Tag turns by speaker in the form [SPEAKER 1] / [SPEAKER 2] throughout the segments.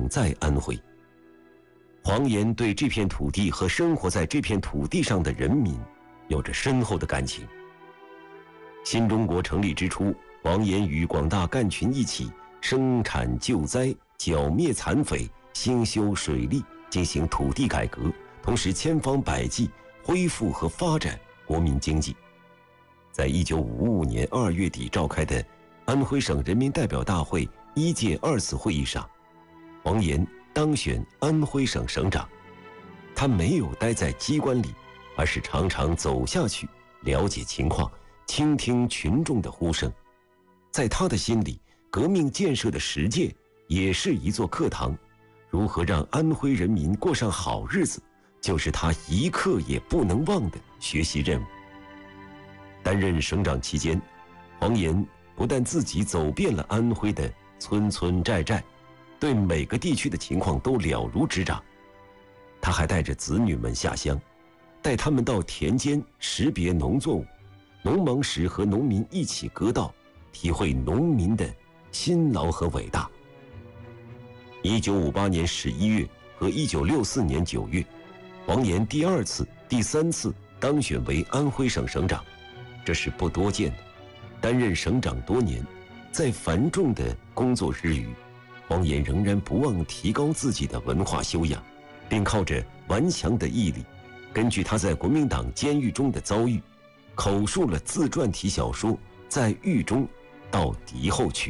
[SPEAKER 1] 永在安徽。黄岩对这片土地和生活在这片土地上的人民有着深厚的感情。新中国成立之初，黄岩与广大干群一起生产救灾、剿灭残匪、兴修水利，进行土地改革，同时千方百计恢复和发展国民经济。在1955年2月底召开的安徽省人民代表大会1届2次会议上，黄岩当选安徽省省长。他没有待在机关里，而是常常走下去，了解情况，倾听群众的呼声。在他的心里，革命建设的实践也是一座课堂，如何让安徽人民过上好日子，就是他一刻也不能忘的学习任务。担任省长期间，黄岩不但自己走遍了安徽的村村寨寨，对每个地区的情况都了如指掌。他还带着子女们下乡，带他们到田间识别农作物，农忙时和农民一起割稻，体会农民的辛劳和伟大。1958年11月和1964年9月，黄岩第2次、第3次当选为安徽省省长，这是不多见的。担任省长多年，在繁重的工作之余，黄岩仍然不忘提高自己的文化修养，并靠着顽强的毅力，根据他在国民党监狱中的遭遇，口述了自传体小说《在狱中到敌后去》。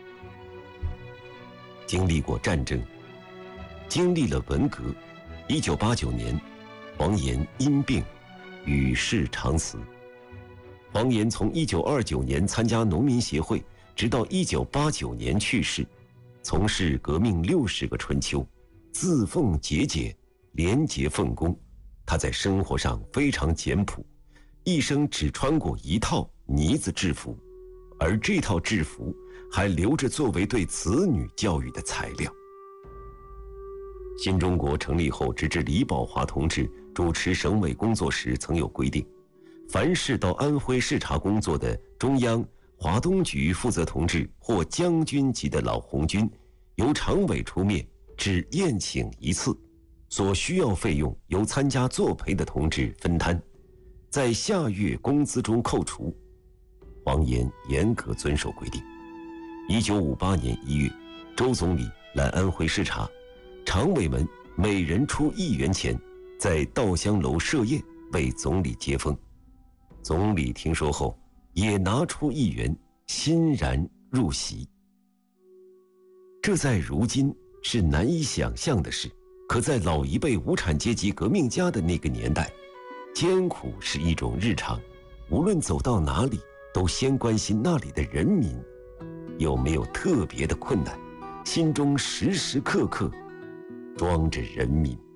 [SPEAKER 1] 经历过战争，经历了文革，1989年，黄岩因病与世长辞。黄岩从1929年参加农民协会，直到1989年去世，从事革命60个春秋，自奉节俭，廉洁奉公。他在生活上非常简朴，一生只穿过一套呢子制服，而这套制服还留着作为对子女教育的材料。新中国成立后，直至李宝华同志主持省委工作时，曾有规定，凡是到安徽视察工作的中央华东局负责同志或将军级的老红军，由常委出面，只宴请一次，所需要费用由参加作陪的同志分摊，在下月工资中扣除。黄岩严格遵守规定。1958年1月，周总理来安徽视察，常委们每人出1元钱，在稻香楼设宴为总理接风。总理听说后，也拿出1元，欣然入席。这在如今是难以想象的事，可在老一辈无产阶级革命家的那个年代，艰苦是一种日常，无论走到哪里，都先关心那里的人民有没有特别的困难，心中时时刻刻装着人民。